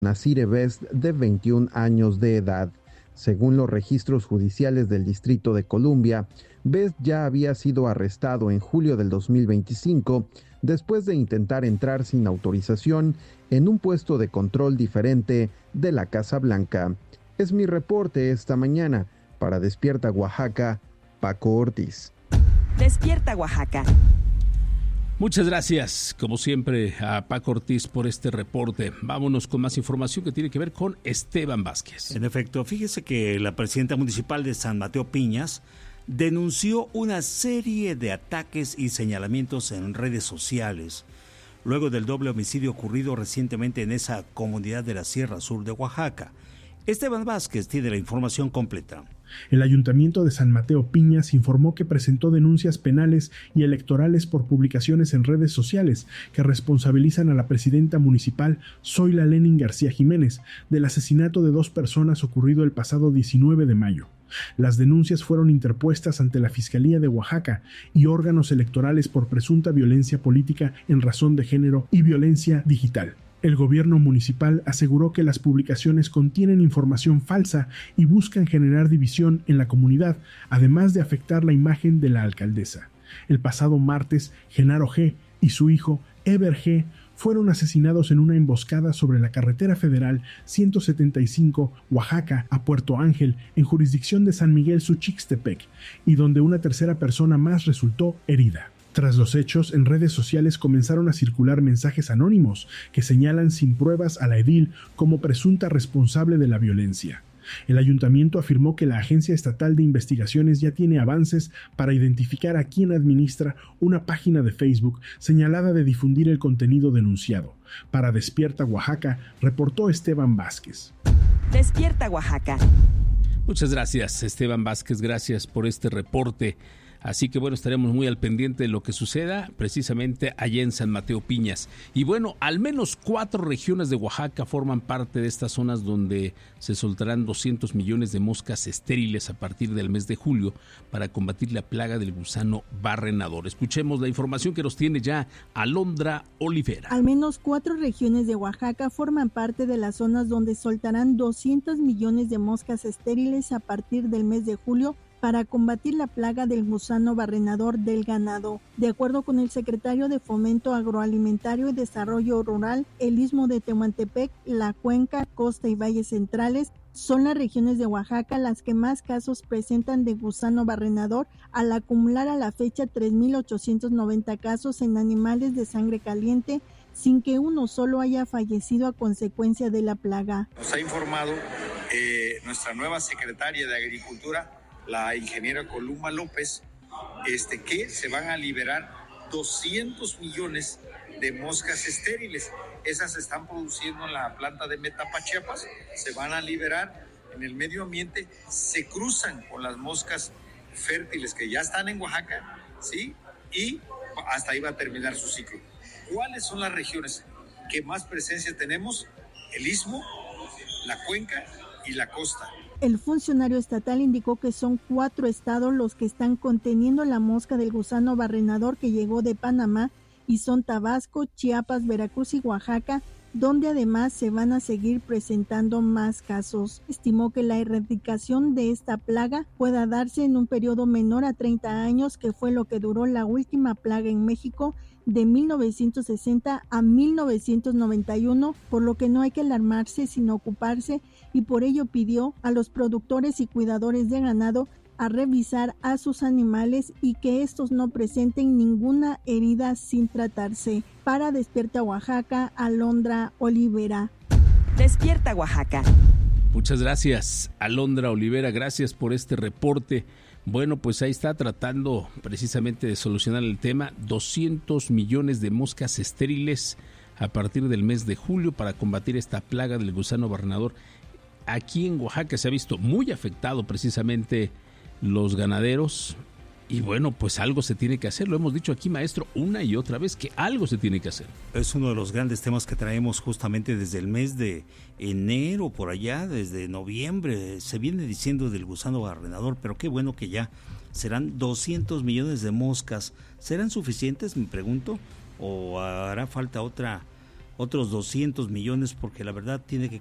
Nasire Best, de 21 años de edad. Según los registros judiciales del Distrito de Columbia, Best ya había sido arrestado en julio del 2025 después de intentar entrar sin autorización en un puesto de control diferente de la Casa Blanca. Es mi reporte esta mañana. Para Despierta Oaxaca, Paco Ortiz. Despierta Oaxaca. Muchas gracias, como siempre, a Paco Ortiz por este reporte. Vámonos con más información que tiene que ver con Esteban Vázquez. En efecto, fíjese que la presidenta municipal de San Mateo Piñas denunció una serie de ataques y señalamientos en redes sociales luego del doble homicidio ocurrido recientemente en esa comunidad de la Sierra Sur de Oaxaca. Esteban Vázquez tiene la información completa. El Ayuntamiento de San Mateo Piñas informó que presentó denuncias penales y electorales por publicaciones en redes sociales que responsabilizan a la presidenta municipal, Zoila Lenin García Jiménez, del asesinato de 2 personas ocurrido el pasado 19 de mayo. Las denuncias fueron interpuestas ante la Fiscalía de Oaxaca y órganos electorales por presunta violencia política en razón de género y violencia digital. El gobierno municipal aseguró que las publicaciones contienen información falsa y buscan generar división en la comunidad, además de afectar la imagen de la alcaldesa. El pasado martes, Genaro G. y su hijo, Eber G., fueron asesinados en una emboscada sobre la carretera federal 175 Oaxaca a Puerto Ángel, en jurisdicción de San Miguel Suchixtepec, y donde una tercera persona más resultó herida. Tras los hechos, en redes sociales comenzaron a circular mensajes anónimos que señalan sin pruebas a la edil como presunta responsable de la violencia. El ayuntamiento afirmó que la Agencia Estatal de Investigaciones ya tiene avances para identificar a quién administra una página de Facebook señalada de difundir el contenido denunciado. Para Despierta Oaxaca, reportó Esteban Vázquez. Despierta Oaxaca. Muchas gracias, Esteban Vázquez, gracias por este reporte. Así que bueno, estaremos muy al pendiente de lo que suceda precisamente allá en San Mateo Piñas. Y bueno, al menos 4 regiones de Oaxaca forman parte de estas zonas donde se soltarán 200 millones de moscas estériles a partir del mes de julio para combatir la plaga del gusano barrenador. Escuchemos la información que nos tiene ya Alondra Olivera. Al menos 4 regiones de Oaxaca forman parte de las zonas donde soltarán 200 millones de moscas estériles a partir del mes de julio para combatir la plaga del gusano barrenador del ganado. De acuerdo con el secretario de Fomento Agroalimentario y Desarrollo Rural, el Istmo de Tehuantepec, la Cuenca, Costa y Valles Centrales son las regiones de Oaxaca las que más casos presentan de gusano barrenador, al acumular a la fecha 3.890 casos en animales de sangre caliente, sin que uno solo haya fallecido a consecuencia de la plaga. Nos ha informado nuestra nueva secretaria de Agricultura, la ingeniera Columba López, que se van a liberar 200 millones de moscas estériles. Esas se están produciendo en la planta de Metapa, Chiapas, se van a liberar en el medio ambiente, se cruzan con las moscas fértiles que ya están en Oaxaca, ¿sí? Y hasta ahí va a terminar su ciclo. ¿Cuáles son las regiones que más presencia tenemos? El Istmo, la Cuenca y la Costa. El funcionario estatal indicó que son 4 estados los que están conteniendo la mosca del gusano barrenador que llegó de Panamá, y son Tabasco, Chiapas, Veracruz y Oaxaca, donde además se van a seguir presentando más casos. Estimó que la erradicación de esta plaga pueda darse en un periodo menor a 30 años, que fue lo que duró la última plaga en México de 1960 a 1991, por lo que no hay que alarmarse sino ocuparse, y por ello pidió a los productores y cuidadores de ganado a revisar a sus animales y que estos no presenten ninguna herida sin tratarse. Para Despierta Oaxaca, Alondra Olivera. Despierta Oaxaca. Muchas gracias, Alondra Olivera, gracias por este reporte. Bueno, pues ahí está tratando precisamente de solucionar el tema. 200 millones de moscas estériles a partir del mes de julio para combatir esta plaga del gusano barrenador. Aquí en Oaxaca se ha visto muy afectado precisamente los ganaderos. Y bueno, pues algo se tiene que hacer. Lo hemos dicho aquí, maestro, una y otra vez, que algo se tiene que hacer. Es uno de los grandes temas que traemos justamente desde el mes de enero, por allá, desde noviembre. Se viene diciendo del gusano barrenador, pero qué bueno que ya serán 200 millones de moscas. ¿Serán suficientes, me pregunto? ¿O hará falta otra otros 200 millones, porque la verdad tiene que